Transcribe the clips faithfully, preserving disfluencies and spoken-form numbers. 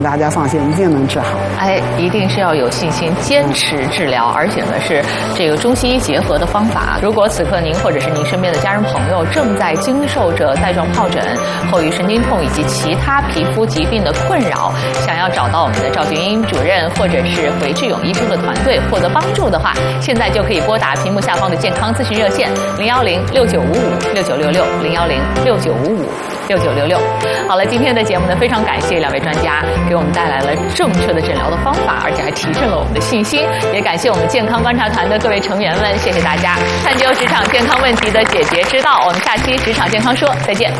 大家放心，一定能治好。 哎，一定是要有信心，坚持治疗，而且呢是这个中西医结合的方法。如果此刻您或者是您身边的家人朋友正在经受着带状疱疹、后遗神经痛以及其他皮肤疾病的困扰，想要找到我们的赵俊英主任或者是回志勇医生的团队获得帮助的话，现在就可以拨打屏幕下方的健康咨询热线零幺零六九五五六九六六零幺零六九五五六九六六。好了，今天的节目呢，非常感谢两位专家给我们带来了正确的诊疗的方法，而且还提升了我们的信心。也感谢我们健康观察团的各位成员们，谢谢大家，探究职场健康问题的解决之道。我们下期职场健康说再见。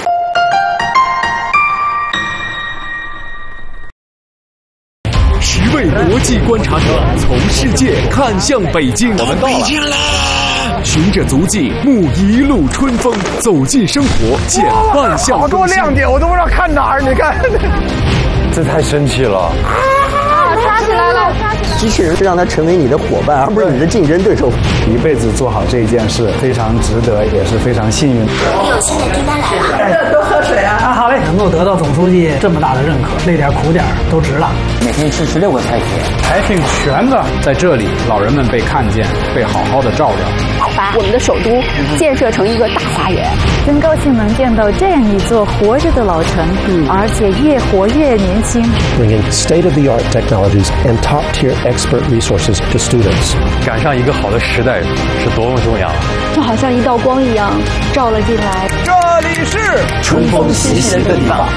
十位国际观察者从世界看向北京，我们到北京啦！循着足迹，沐一路春风，走进生活，减半项。 好多亮点，我都不知道看哪儿。你看，这太神奇了！ 啊，刷起来了，刷起来了！ 机器人是让它成为你的伙伴，而不是你的竞争对手。 一辈子做好这一件事，非常值得，也是非常幸运。 有新的订单来了， 多喝水啊！啊，好嘞，能够得到总书记这么大的认可，累点苦点都值了。 每天吃十六个菜品， 还挺全的。在这里，老人们被看见，被好好的照料。 把我们的首都建设成一个大花园， 真高兴能见到这样一座活着的老城，嗯、而且越活越年轻。 Bringing state-of-the-art technologies and top-tier expert resources to students。 赶上一个好的时代是多么重要啊！ 就好像一道光一样照了进来。 这里是春风习习的地方。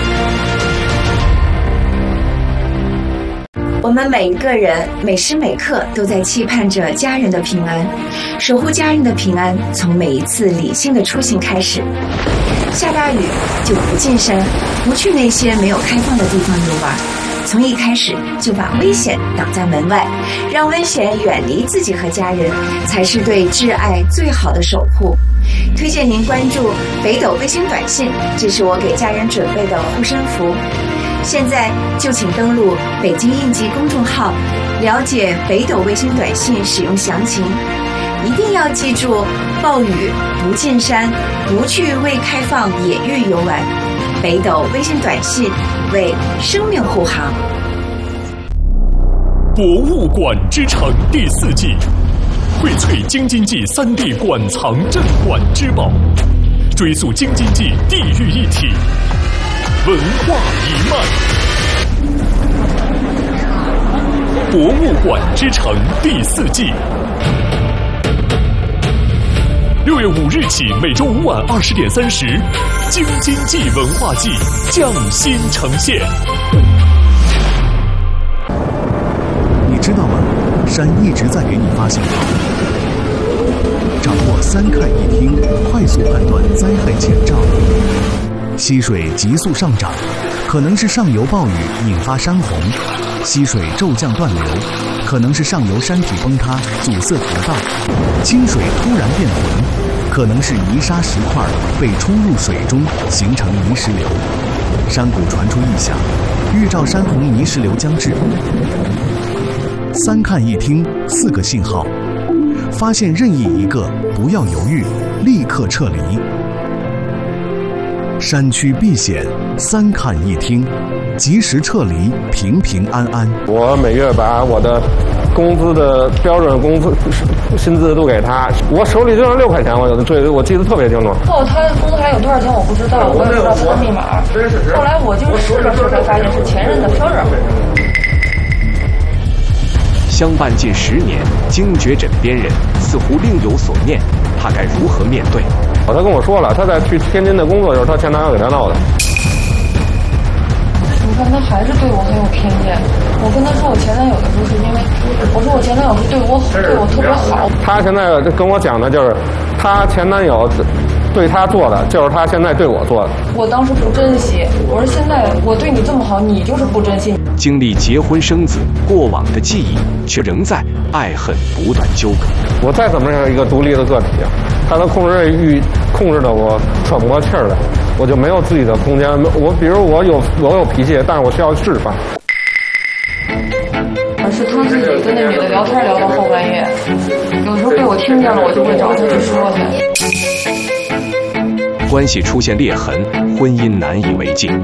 我们每一个人每时每刻都在期盼着家人的平安，守护家人的平安，从每一次理性的出行开始。下大雨就不进山，不去那些没有开放的地方游玩，从一开始就把危险挡在门外，让危险远离自己和家人，才是对挚爱最好的守护。推荐您关注北斗卫星短信，这是我给家人准备的护身符。现在就请登录北京应急公众号，了解北斗卫星短信使用详情。一定要记住，暴雨不进山，不去未开放野域游玩。北斗卫星短信为生命护航。 博物馆之城第四季，荟萃京津冀三地馆藏镇馆之宝，追溯京津冀地域一体文化一脉。博物馆之城第四季，六月五日起，每周五晚二十点三十，京津冀文化季匠心呈现。 你知道吗？山一直在给你发信号。掌握三看一听，快速判断灾害前兆。溪水急速上涨，可能是上游暴雨引发山洪；溪水骤降断流，可能是上游山体崩塌阻塞河道；清水突然变浑，可能是泥沙石块被冲入水中形成泥石流。山谷传出异响，预兆山洪泥石流将至。三看一听，四个信号，发现任意一个，不要犹豫，立刻撤离。山区避险，三看一听，及时撤离，平平安安。 我每月把我的工资的标准工资薪资都给他，我手里就剩六块钱，我对我记得特别清楚。 后他工资还有多少钱我不知道，我也不知道他的密码。后来我就试了试才发现是前任的生日。 相伴近十年，惊觉枕边人似乎另有所念，他该如何面对？ 他跟我说了，他在去天津的工作的时候，他前男友给他闹的。 你看他还是对我很有偏见。我跟他说我前男友的时候，是因为我说我前男友是对我对我特别好。 他现在跟我讲的就是，他前男友对他做的，就是他现在对我做的。 我当时不珍惜，我说现在我对你这么好，你就是不珍惜。 经历结婚生子，过往的记忆却仍在爱恨不断纠葛。 我再怎么样一个独立的个体啊，他的控制欲控制的我喘不过气儿来，我就没有自己的空间。我比如我有我有脾气，但是我需要释放。 而是他自己跟那女的聊天聊到后半夜，有时候被我听见了，我就会找他去说去。 关系出现裂痕，婚姻难以为继。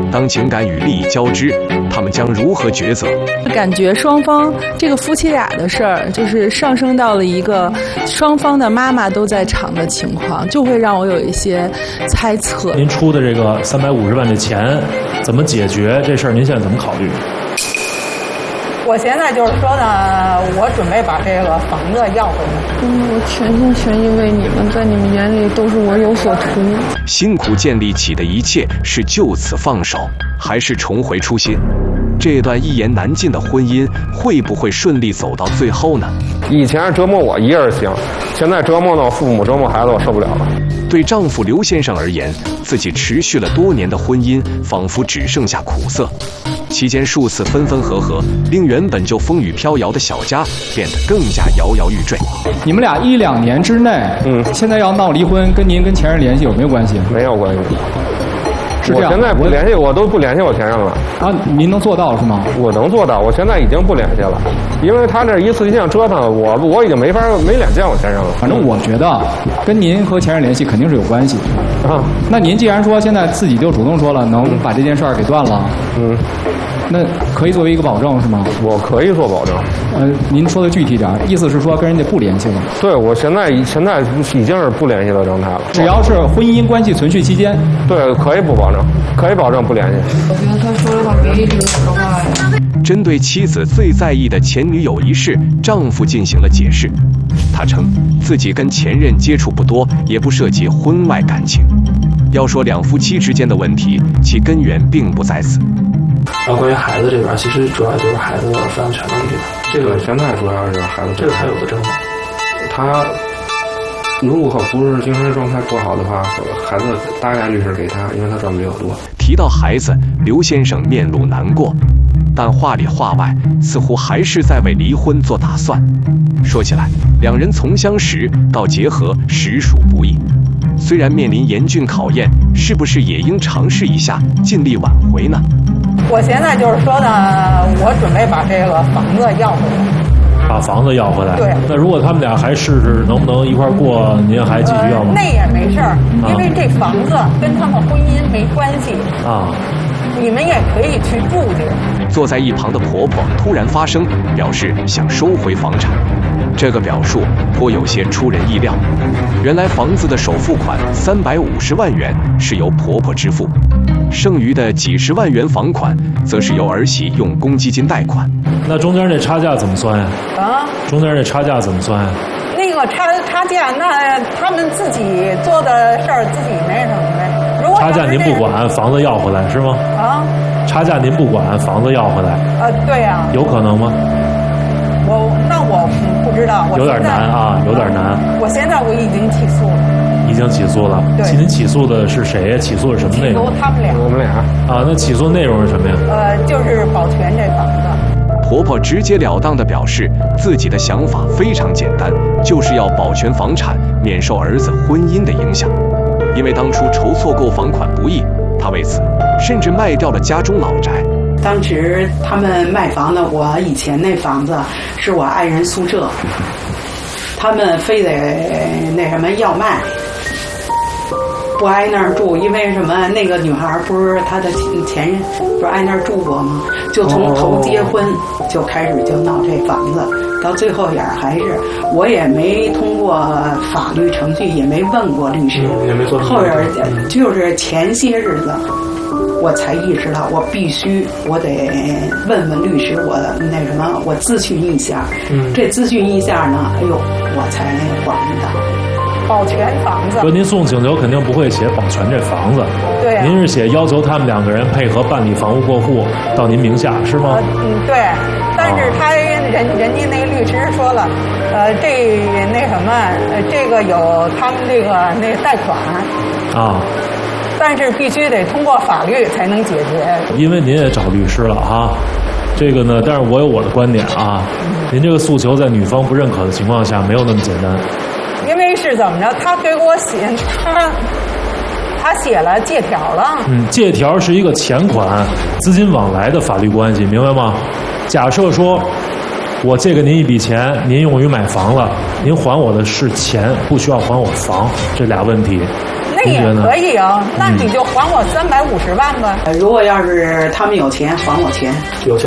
当情感与利益交织，他们将如何抉择？ 感觉双方这个夫妻俩的事儿，就是上升到了一个双方的妈妈都在场的情况，就会让我有一些猜测。 您出的这个三百五十万的钱怎么解决这事儿？您现在怎么考虑？ 我现在就是说呢，我准备把这个房子要回来。 嗯，我全心全意为你们，在你们眼里都是我有所图。 辛苦建立起的一切是就此放手，还是重回初心？这段一言难尽的婚姻会不会顺利走到最后呢？ 以前折磨我一人行，现在折磨到父母，折磨孩子，我受不了了。 对丈夫刘先生而言，自己持续了多年的婚姻仿佛只剩下苦涩。期间数次分分合合，令原本就风雨飘摇的小家变得更加摇摇欲坠。 你们俩一两年之内，嗯，现在要闹离婚，跟您跟前任联系有没有关系？ 没有关系。 是这样， 我现在不联系，我都不联系我前任了。 啊，您能做到是吗？ 我能做到，我现在已经不联系了，因为他这一次一这样折腾，我我已经没法没脸见我前任了。 反正我觉得，跟您和前任联系肯定是有关系。啊，那您既然说现在自己就主动说了，能把这件事儿给断了，嗯，那可以作为一个保证是吗？ 我可以做保证。 呃，您说的具体点，意思是说跟人家不联系了？ 对，我现在现在已经是不联系的状态了。 只要是婚姻关系存续期间， 对，可以不保证。可以保证不联系。 我觉得他说的话没一句实话呀。 针对妻子最在意的前女友一事，丈夫进行了解释。他称自己跟前任接触不多，也不涉及婚外感情。要说两夫妻之间的问题，其根源并不在此。 然后关于孩子这边，其实主要就是孩子的抚养权问题。 这个现在主要是孩子， 这个还有的争吗？ 他。如果不是精神状态不好的话，孩子大概率是给他，因为他赚比较多。 提到孩子，刘先生面露难过，但话里话外似乎还是在为离婚做打算。说起来，两人从相识到结合实属不易，虽然面临严峻考验，是不是也应尝试一下，尽力挽回呢？ 我现在就是说呢，我准备把这个房子要回来。 把房子要回来。 对。 那如果他们俩还试试能不能一块过，您还继续要吗？ 呃、那也没事儿，因为这房子跟他们婚姻没关系啊。你们也可以去住去。 坐在一旁的婆婆突然发声，表示想收回房产。这个表述颇有些出人意料。原来房子的首付款三百五十万元是由婆婆支付，剩余的几十万元房款则是由儿媳用公积金贷款。 那中间这差价怎么算呀？ 啊？ 中间这差价怎么算呀？ 那个差差价，那他们自己做的事儿自己那什么呗。如果差价您不管，房子要回来是吗？ 啊？ 差价您不管，房子要回来？ 呃，对呀、啊。 有可能吗？ 我那我不知道，我有点难啊，有点难。 我现在我已经起诉了， 已经起诉了。 对， 您起诉的是谁呀？起诉是什么内容？ 起诉他们俩。 我们俩啊，那起诉内容是什么呀？ 呃，就是保全这房子。 婆婆直截了当地表示，自己的想法非常简单，就是要保全房产，免受儿子婚姻的影响。因为当初筹措购房款不易，她为此甚至卖掉了家中老宅。 当时他们卖房子，我以前那房子是我爱人宿舍，他们非得那什么要卖，不挨那儿住，因为什么？那个女孩不是她的前任，不是挨那儿住过吗？就从头结婚就开始就闹这房子，到最后眼还是我也没通过法律程序，也没问过律师， 也没做。 后边就是前些日子。我才意识到，我必须，我得问问律师，我那什么，我咨询一下。嗯，这咨询一下呢，哎呦，我才恍然大悟。 保全房子。 说您诉请求肯定不会写保全这房子， 对、啊， 您是写要求他们两个人配合办理房屋过户到您名下，是吗？ 嗯，对。但是他人人家那律师说了，呃，这那什么，呃，这个有他们这个那个贷款啊。 但是必须得通过法律才能解决。 因为您也找律师了哈，这个呢，但是我有我的观点啊。您这个诉求在女方不认可的情况下，没有那么简单。 因为是怎么着？他给我写，他他写了借条了。 嗯，借条是一个钱款资金往来的法律关系，明白吗？假设说我借给您一笔钱，您用于买房了，您还我的是钱，不需要还我房，这俩问题。 那也可以啊，那你就还我三百五十万吧。 如果要是他们有钱，还我钱。 有钱